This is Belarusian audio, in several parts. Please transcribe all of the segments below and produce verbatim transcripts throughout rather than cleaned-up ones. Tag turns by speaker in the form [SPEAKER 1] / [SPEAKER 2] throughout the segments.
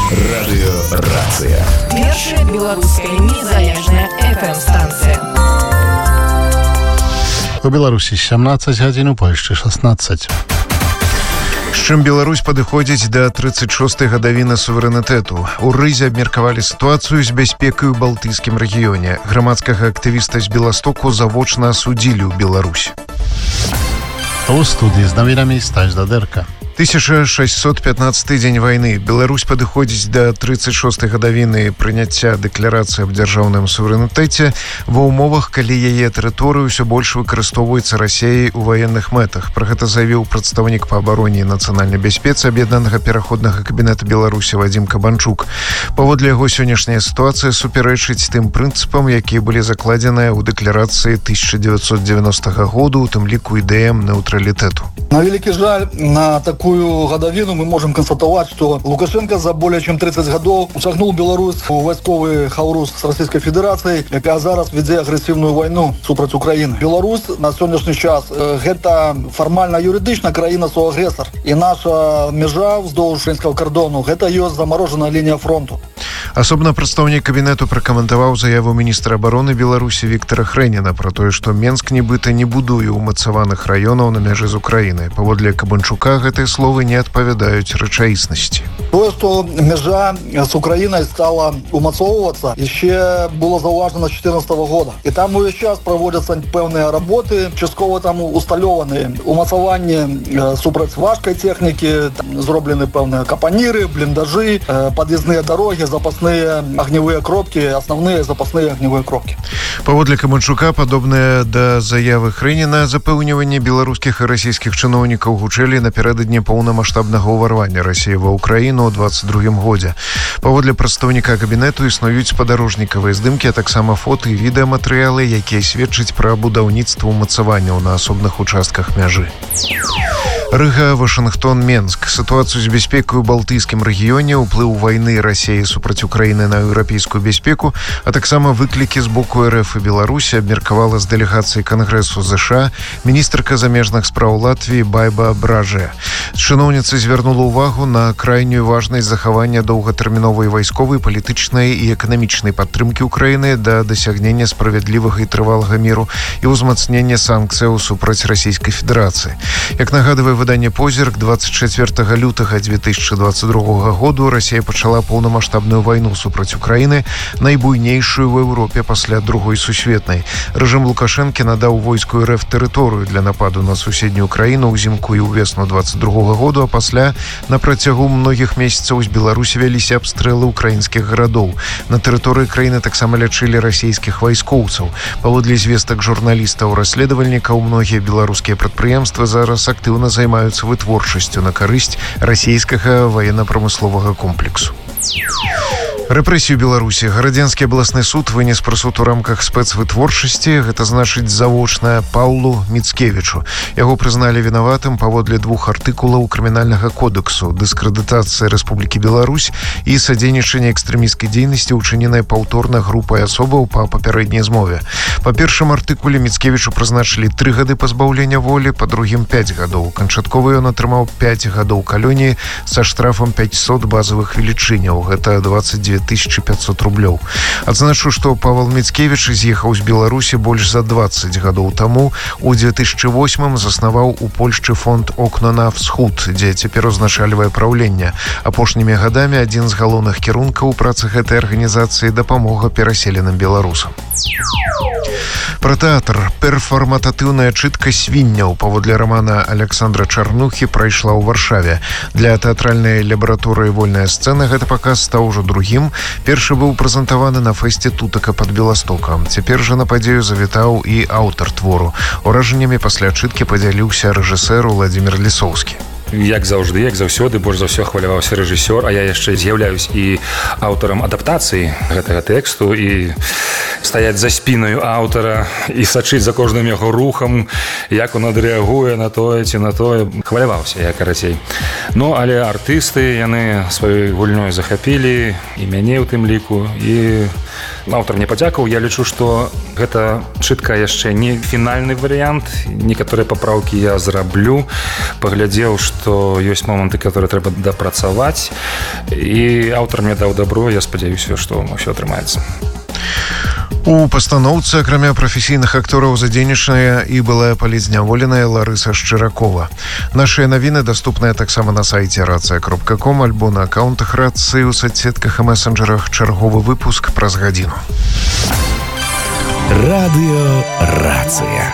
[SPEAKER 1] Радыёрацыя.
[SPEAKER 2] Першая беларуская незалежная эф эм-станцыя.
[SPEAKER 3] У Беларусі сямнаццаць гадзін, у Польшчы шаснаццаць.
[SPEAKER 4] З чым Беларусь падыходзіць да тридцать шостой гадавіны суверэнітэту. У Рызе абмеркавалі сітуацыю з бяспекай у балтыйскім рэгіёне. Грамадскага актывіста з Беластоку завочна асудзілі ў Беларусь.
[SPEAKER 3] У студыі з навінамі Стась Дадэрка.
[SPEAKER 4] тысяча шестьсот пятнадцатый дзень вайны. Беларусь падыходзіць да тридцать шостой гадавіны прыняцця дэкларацыі аб дзяржаўным суверэнітэце ва ўмовах, калі яе тэрыторыю ўсё больш выкарыстоўваецца Расіяй у ваенных мэтах. Пра гэта заявіў прадстаўнік па абароне і нацыянальнай бяспецы аб'яднанага пераходнага кабінета Беларусі Вадзім Кабанчук. Паводле яго сённяшняя сітуацыя супярэчыць тым прынцыпам, якія былі закладзеныя ў дэкларацыі тысяча девятьсот девяностого году, у тым ліку ідэям нейтралітэту.
[SPEAKER 5] На вялікі жаль, на такую гадавіну мы можем констатовать, что Лукашенко за более чем тридцать годов усагнул Беларусь у войсковый хаурус с Российской Федерацией, якая зараз ведзе агрэсіўную войну супраць Украины. Беларусь на сённяшні час гэта формально юридычна краіна суагрэсар, і наша межа вздоўж украінскага кордону гэта ёсць замороженная лінія фронту.
[SPEAKER 4] Асобна прадстаўнік кабінету пракаментаваў заяву міністра абароны Беларусі Віктара Хрэніна пра тое, што Менск нібыта не будуе ўмацаваных раёнаў на мяжы з Украінай. Паводле Кабанчука гэтыя словы не адпавядаюць рэчаіснасці.
[SPEAKER 5] Тое, што мяжа з Украінай стала умацоўвацца, яшчэ было заўважана з четырнадцатого года. І там увесь час праводзяцца пэўныя работы, часткова там усталёваны умацаванні супраць важкай тэхнікі, зроблены пэўныя капаніры, бліндажы, пад'ездныя дарогі, запасныя огневые кропки, основные запасные огневые кропки.
[SPEAKER 4] Паводле Кабанчука, падобнае да заявы Хрэніна, запэўніванне беларускіх і расійскіх чыноўнікаў гучэлі напярэдадні поўнамаштабнага ўварвання Расіі ва Ўкраіну ў двадцать другім годзе. Паводле прадстаўніка кабінету існуюць спадарожнікавыя здымкі, а таксама фота і відэаматэрыялы, якія сведчаць пра будаўніцтва ўмацаванняў на асобных участках мяжы. Рыга, Вашынгтон, Менск. Сітуацыю з бяспекай у балтыйскім рэгіёне, уплыў вайны Расіі супраць Украіны на еўрапейскую бяспеку, а таксама выклікі з боку эр эф і Беларусі абмеркавала з дэлегацыяй Кангрэсу ЗША міністрка замежных спраў Латвіі Байба Бражэ. Чыноўніца звярнула ўвагу на крайнюю важнасць захавання доўгатэрміновай вайсковай, палітычнай і эканамічнай падтрымкі Украіны да дасягнення справядлівага і трывалага міру і ўзмацнення санкцыяў супраць Расійскай Федэрацыі. Як нагадвае выданне «Позірк», двадцать четвёртого лютага две тысячи двадцать другого году Расія пачала поўнамаштабную вайну супраць Украіны, найбуйнейшую в Еўропе пасля другой сусветнай. Рэжым Лукашэнкі надаў войску эр эф тэрыторыю для нападу на суседнюю краіну ўзімку і ўвесну двадцать другого году, а пасля на працягу многіх месяцаў з Беларусі вяліся абстрэлы украінскіх гарадоў. На тэрыторыі краіны таксама лячылі расійскіх вайскоўцаў. Паводле звестак журналістаў, расследавальнікаў, многія беларускія прадпрыемствы зараз актыўна займаюцца вытворчасцю на карысць расійскага военно-прамысловага комплексу. Рэпрэсію Беларусі. Гарадзенскі абласны суд вынес прысуд у рамках спецвытворчасці, гэта значыць завочна Паўлу Міцкевічу. Яго прызналі вінаватым паводле двух артыкулаў крымінальнага кодексу: дыскрэдытацыя Рэспублікі Беларусь і садзейнічанне экстрэмісцкай дзейнасці, учыненай паўторна групай асобаў па папярэдняй змове. Па першым артыкуле Міцкевічу прызначылі тры гады пазбаўлення волі, па другім пяць гадоў. Канчатковы ён атрымаў пяць гадоў калоніі са штрафам пятьсот базавых велічыняў, гэта двадцать девять тысяч пятьсот рублёў. Адзначу, што Павел Міцкевіч з'ехаў з Беларусі больш за двадцать гадоў таму. У две тысячи восьмым заснаваў у Польшчы фонд «Окна на Всход», дзе цяпер узначальвае праўленне. Апошнімі гадамі адзін з галоўных кірункаў працы гэтай арганізацыі дапамога пераселеным беларусам. Пра тэатр. Перфармататыўная чытка свінняў паводле рамана Александра Чарнухі прайшла ў Варшаве. Для тэатральнай лабараторыі «Вольная сцэна» гэта паказ стаў ужо другім. Першы быў прэзентаваны на фэсце Тутака пад Беластокам. Цяпер жа на падзею завітаў і аўтар твору. Уражаннямі пасля чыткі падзяліўся рэжысэр Владзімір Лісоўскі.
[SPEAKER 6] Як заўжды, як заўсёды, больш за ўсё хваляваўся рэжысёр, а я яшчэ з'яўляюсь і аўтарам адаптацыі гэтага тэксту, і стаяць за спінаю аўтара і сачыць за кожным яго рухам, як он адрэагуе на тое ці на тое. Хваляваўся я, карацей. Ну, але артысты, яны сваёй гульнёй захапілі, і мяне ў тым ліку, і аўтар мне падзякаў. Я лічу, што гэта чытка яшчэ не фінальны варыянт. Некаторыя папраўкі я зраблю. Паглядзеў, што што ёсць моманты, которые трэба дапрацаваць, і аўтар мне даў добро, я спадзяюся, што ўсё атрымаецца.
[SPEAKER 4] У пастаноўцы, акрамя прафесійных актораў, задзейнічаная і былая палізняволеная Ларыса Шчыракова. Нашыя навіны даступныя таксама на сайце рацыя кропка ком альбо на акаунтах рацыі ў соцсетках і месенджерах. Чарговы выпуск праз гадзіну.
[SPEAKER 1] Радыё Рацыя.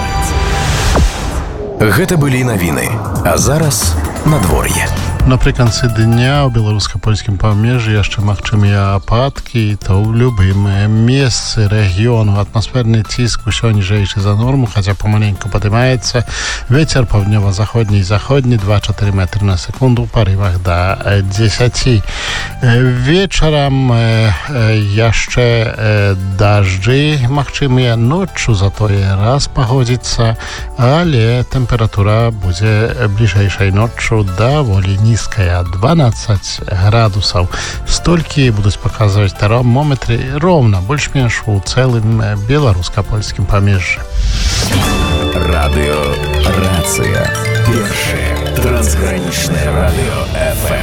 [SPEAKER 1] Гэта былі навіны, а зараз надвор'е.
[SPEAKER 3] Напрыканцы дня ў беларуска-польскім памежжы яшчэ магчымыя ападкі, то ў любым месцы рэгіёну атмасферны ціск усё ніжэйшы за норму, хаця памаленьку падымаецца. Вецер паўднёва-заходні і заходні два-чатыры метры на секунду, у парывах да дзесяці. Вечарам яшчэ дажджы магчымыя, ноччу затое раз пагодзіцца, але тэмпература будзе бліжэйшай ноччу даволі нізкая. Низкая, дванаццаць градусаў. Столькі будуць паказваць тэрмометры роўна, больш-менш у цэлым беларуска-польскім памежжы.
[SPEAKER 1] Радыё Рацыя. Першае трансгранічнае радыё эф эм.